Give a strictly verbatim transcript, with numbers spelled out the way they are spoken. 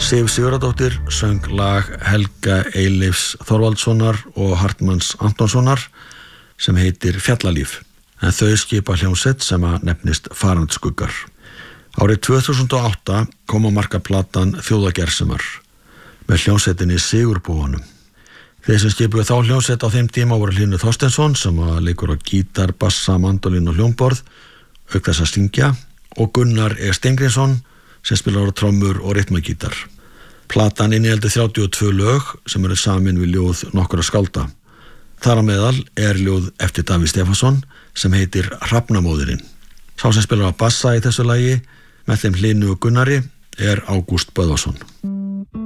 Sif Sigurðardóttir söng lag Helga Eilifs Þorvaldssonar og Hartmanns Antonssonar sem heitir Fjallalíf, en þau skipa hljómsveit sem að nefnist Farandskuggar. Árið tvö þúsund og átta kom á markað platan Þjóðagersemar með hljómsveitinni Sigurbúanum. Þeir sem skipuðu þá hljómsveit á þeim tíma voru Hlynur Þorsteinsson sem að leikur á gítar, bassa, mandólín og hljómborð, auk þess að syngja, og Gunnar E. Steingrímsson sem spilar á trommur og rytmagítar. Platan inniheldur þrjátíu og tvö lög sem eru samin við ljóð nokkurra skálda. Þar á meðal er ljóð eftir Davíð Stefánsson sem heitir Hrafnamóðirinn. Sá sem spilar á bassa í þessu lagi með þeim Hlynu og Gunnari er Ágúst Böðvarsson.